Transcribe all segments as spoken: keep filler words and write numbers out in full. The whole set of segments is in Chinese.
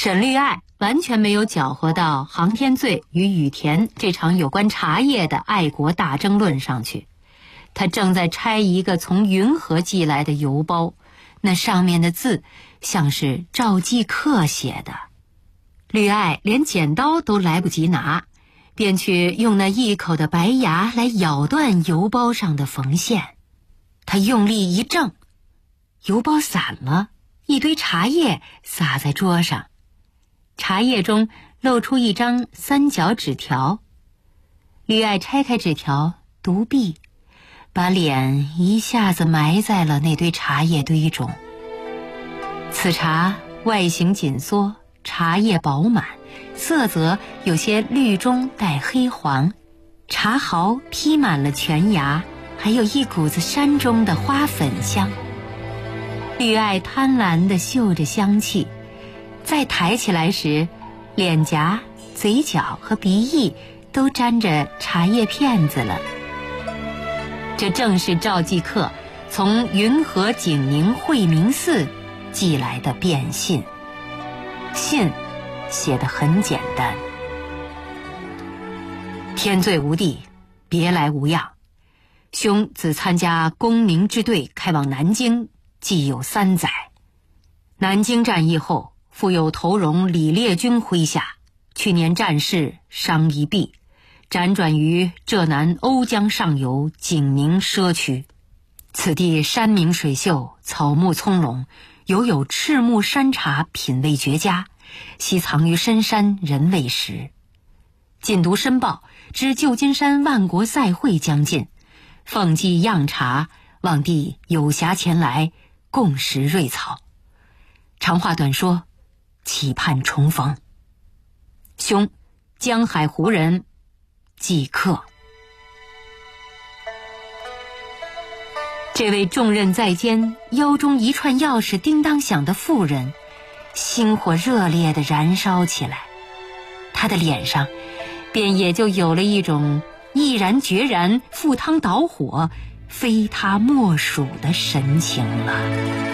沈绿爱完全没有搅和到航天罪与羽田这场有关茶叶的爱国大争论上去。他正在拆一个从云河寄来的邮包，那上面的字像是赵继克写的。绿爱连剪刀都来不及拿，便去用那一口的白牙来咬断邮包上的缝线。他用力一挣，邮包散了，一堆茶叶洒在桌上，茶叶中露出一张三角纸条。绿爱拆开纸条，读毕，把脸一下子埋在了那堆茶叶堆中。此茶外形紧缩，茶叶饱满，色泽有些绿中带黑黄，茶毫披满了全牙，还有一股子山中的花粉香。绿爱贪婪地嗅着香气，再抬起来时，脸颊、嘴角和鼻翼都沾着茶叶片子了。这正是赵继克从云河景宁惠明寺寄来的便信。信写得很简单：天罪无地，别来无恙。兄自参加攻宁之队开往南京，既有三载。南京战役后，复有头荣李烈钧麾下，去年战事伤一臂，辗转于浙南瓯江上游景宁畲区。此地山明水秀，草木葱茏，犹有赤木山茶品味绝佳，悉藏于深山，人未识。近读申报，知旧金山万国赛会将近，奉寄样茶，望弟有暇前来共食瑞草。长话短说，期盼重逢。兄，江海湖人，继克。这位重任在肩，腰中一串钥匙叮当响的妇人，心火热烈地燃烧起来，她的脸上便也就有了一种毅然决然、赴汤蹈火、非他莫属的神情了。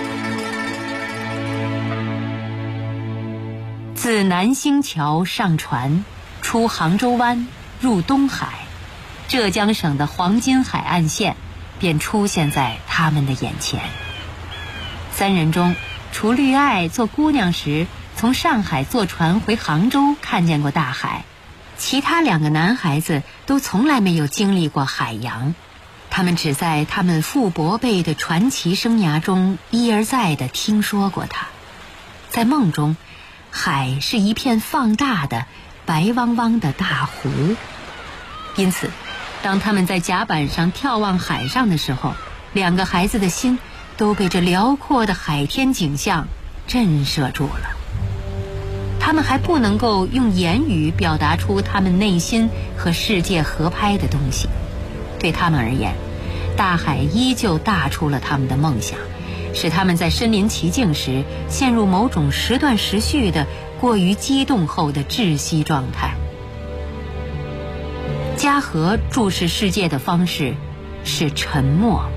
自南星桥上船，出杭州湾，入东海，浙江省的黄金海岸线便出现在他们的眼前。三人中，除绿爱做姑娘时从上海坐船回杭州看见过大海，其他两个男孩子都从来没有经历过海洋，他们只在他们父伯辈的传奇生涯中一而再地听说过它。在梦中，海是一片放大的白汪汪的大湖，因此当他们在甲板上眺望海上的时候，两个孩子的心都被这辽阔的海天景象震慑住了。他们还不能够用言语表达出他们内心和世界合拍的东西，对他们而言，大海依旧大出了他们的梦想，使他们在身临其境时陷入某种时断时续的过于激动后的窒息状态。嘉禾注视世界的方式是沉默，